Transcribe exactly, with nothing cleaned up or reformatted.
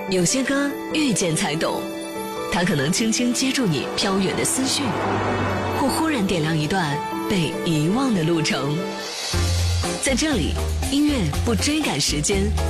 有些歌遇见才懂，它可能轻轻接住你飘远的思绪，或忽然点亮一段被遗忘的路程。在这里，音乐不追赶时间，